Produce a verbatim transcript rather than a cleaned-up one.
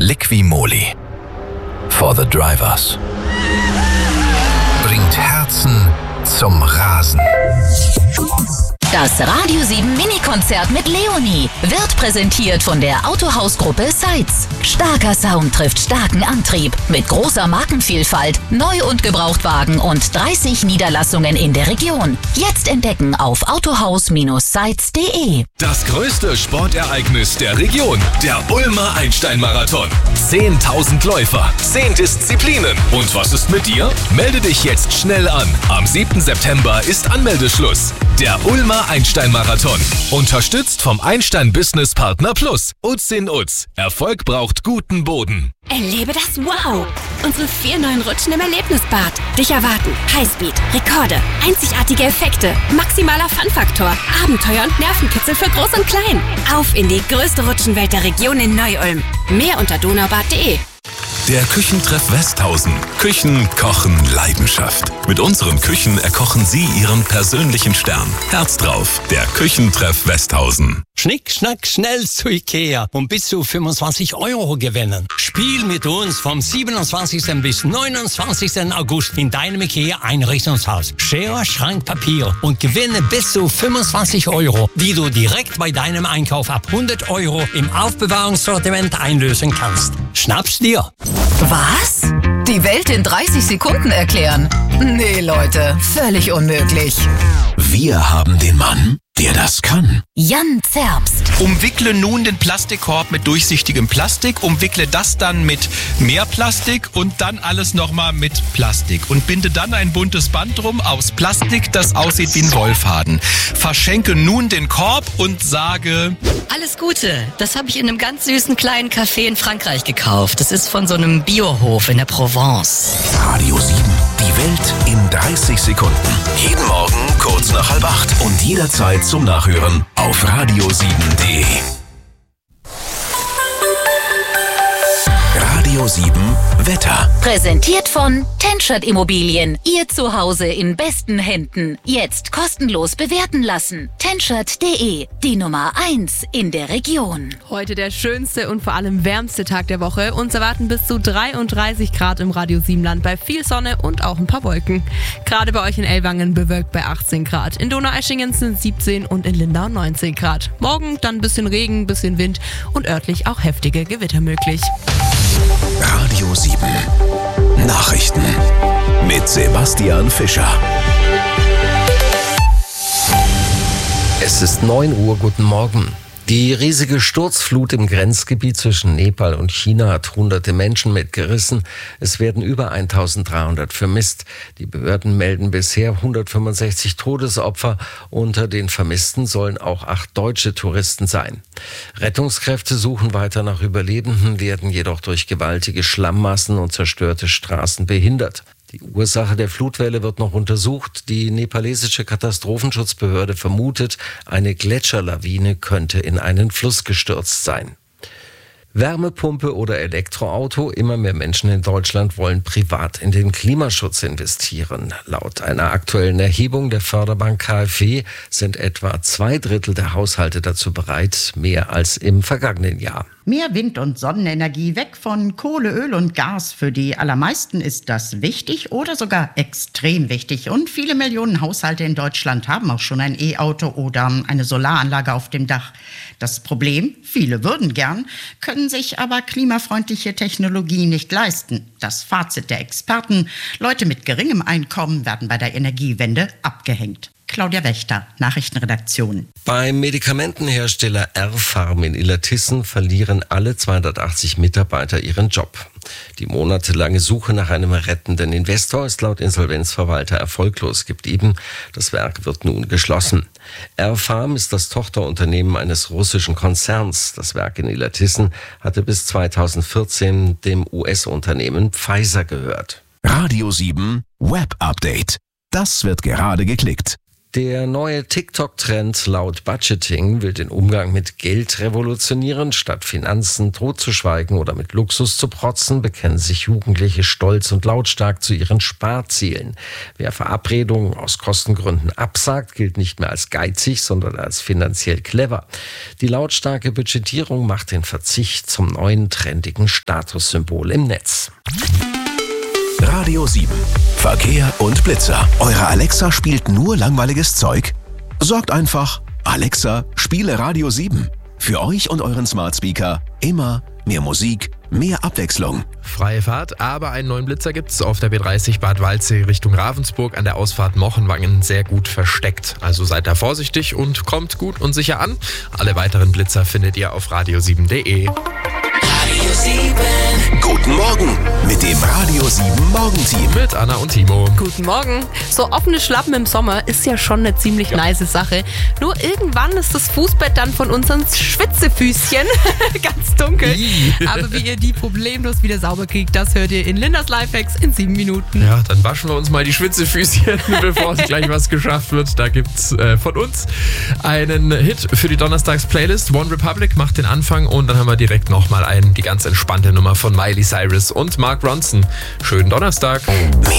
Liqui-Moly. For the drivers. Bringt Herzen zum Rasen. Das Radio sieben Mini-Konzert mit Leonie wird präsentiert von der Autohausgruppe Seitz. Starker Sound trifft starken Antrieb mit großer Markenvielfalt, Neu- und Gebrauchtwagen und dreißig Niederlassungen in der Region. Jetzt entdecken auf autohaus Seitz punkt de. Das größte Sportereignis der Region, der Ulmer Einstein-Marathon. zehntausend Läufer, zehn Disziplinen. Und was ist mit dir? Melde dich jetzt schnell an. Am siebten September ist Anmeldeschluss. Der Ulmer Einstein-Marathon. Unterstützt vom Einstein Business Partner Plus. Utz in Utz. Erfolg braucht guten Boden. Erlebe das Wow! Unsere vier neuen Rutschen im Erlebnisbad. Dich erwarten Highspeed, Rekorde, einzigartige Effekte, maximaler Fun-Faktor, Abenteuer und Nervenkitzel für Groß und Klein. Auf in die größte Rutschenwelt der Region in Neu-Ulm. Mehr unter donaubad punkt de. Der Küchentreff Westhausen. Küchen, Kochen, Leidenschaft. Mit unseren Küchen erkochen Sie Ihren persönlichen Stern. Herz drauf. Der Küchentreff Westhausen. Schnick, schnack, schnell zu Ikea und bis zu fünfundzwanzig Euro gewinnen. Spiel mit uns vom siebenundzwanzigsten bis neunundzwanzigsten August in deinem Ikea-Einrichtungshaus. Schere, Schrank, Papier und gewinne bis zu fünfundzwanzig Euro, die du direkt bei deinem Einkauf ab hundert Euro im Aufbewahrungssortiment einlösen kannst. Schnapp's dir! Was? Die Welt in dreißig Sekunden erklären? Nee, Leute, völlig unmöglich. Wir haben den Mann, der das kann. Jan Zerbst. Umwickle nun den Plastikkorb mit durchsichtigem Plastik, umwickle das dann mit mehr Plastik und dann alles nochmal mit Plastik und binde dann ein buntes Band drum aus Plastik, das aussieht wie ein Wollfaden. Verschenke nun den Korb und sage: Alles Gute, das habe ich in einem ganz süßen kleinen Café in Frankreich gekauft. Das ist von so einem Biohof in der Provence. Radio sieben, die Welt in dreißig Sekunden. Jeden Morgen kurz nach halb acht und jederzeit zum Nachhören auf radio sieben punkt de. Radio sieben Wetter. Präsentiert von Tenschert Immobilien. Ihr Zuhause in besten Händen. Jetzt kostenlos bewerten lassen. Tenschert punkt de. Die Nummer eins in der Region. Heute der schönste und vor allem wärmste Tag der Woche. Uns erwarten bis zu dreiunddreißig Grad im Radio sieben Land bei viel Sonne und auch ein paar Wolken. Gerade bei euch in Ellwangen bewölkt bei achtzehn Grad. In Donaueschingen sind siebzehn und in Lindau neunzehn Grad. Morgen dann ein bisschen Regen, bisschen Wind und örtlich auch heftige Gewitter möglich. Radio sieben Nachrichten mit Sebastian Fischer. Es ist neun Uhr, guten Morgen. Die riesige Sturzflut im Grenzgebiet zwischen Nepal und China hat hunderte Menschen mitgerissen. Es werden über eintausenddreihundert vermisst. Die Behörden melden bisher hundertfünfundsechzig Todesopfer. Unter den Vermissten sollen auch acht deutsche Touristen sein. Rettungskräfte suchen weiter nach Überlebenden, werden jedoch durch gewaltige Schlammmassen und zerstörte Straßen behindert. Die Ursache der Flutwelle wird noch untersucht. Die nepalesische Katastrophenschutzbehörde vermutet, eine Gletscherlawine könnte in einen Fluss gestürzt sein. Wärmepumpe oder Elektroauto, immer mehr Menschen in Deutschland wollen privat in den Klimaschutz investieren. Laut einer aktuellen Erhebung der Förderbank K f W sind etwa zwei Drittel der Haushalte dazu bereit, mehr als im vergangenen Jahr. Mehr Wind- und Sonnenenergie, weg von Kohle, Öl und Gas. Für die allermeisten ist das wichtig oder sogar extrem wichtig. Und viele Millionen Haushalte in Deutschland haben auch schon ein E-Auto oder eine Solaranlage auf dem Dach. Das Problem, viele würden gern, können sich aber klimafreundliche Technologie nicht leisten. Das Fazit der Experten: Leute mit geringem Einkommen werden bei der Energiewende abgehängt. Claudia Wächter, Nachrichtenredaktion. Beim Medikamentenhersteller R-Pharm in Illertissen verlieren alle zweihundertachtzig Mitarbeiter ihren Job. Die monatelange Suche nach einem rettenden Investor ist laut Insolvenzverwalter erfolglos geblieben. Das Werk wird nun geschlossen. R-Pharm ist das Tochterunternehmen eines russischen Konzerns. Das Werk in Illertissen hatte bis zweitausendvierzehn dem U S-Unternehmen Pfizer gehört. Radio sieben Web Update. Das wird gerade geklickt. Der neue TikTok-Trend laut Budgeting will den Umgang mit Geld revolutionieren. Statt Finanzen totzuschweigen oder mit Luxus zu protzen, bekennen sich Jugendliche stolz und lautstark zu ihren Sparzielen. Wer Verabredungen aus Kostengründen absagt, gilt nicht mehr als geizig, sondern als finanziell clever. Die lautstarke Budgetierung macht den Verzicht zum neuen trendigen Statussymbol im Netz. Radio sieben. Verkehr und Blitzer. Eure Alexa spielt nur langweiliges Zeug? Sorgt einfach, Alexa, spiele Radio sieben. Für euch und euren Smart Speaker immer mehr Musik, mehr Abwechslung. Freie Fahrt, aber einen neuen Blitzer gibt's auf der B dreißig Bad Waldsee Richtung Ravensburg an der Ausfahrt Mochenwangen sehr gut versteckt. Also seid da vorsichtig und kommt gut und sicher an. Alle weiteren Blitzer findet ihr auf radio sieben punkt de. Radio sieben. Guten Morgen mit dem Radio sieben Morgenteam. Mit Anna und Timo. Guten Morgen. So offene Schlappen im Sommer ist ja schon eine ziemlich ja. nice Sache. Nur irgendwann ist das Fußbett dann von unseren Schwitzefüßchen ganz dunkel. Aber wie ihr die problemlos wieder sauber kriegt, das hört ihr in Lindas Lifehacks in sieben Minuten. Ja, dann waschen wir uns mal die Schwitzefüßchen, bevor es gleich was geschafft wird. Da gibt's äh, von uns einen Hit für die Donnerstags-Playlist. One Republic macht den Anfang und dann haben wir direkt nochmal einen, die ganz entspannte Nummer von Miley Cyrus und Mark Ronson. Schönen Donnerstag.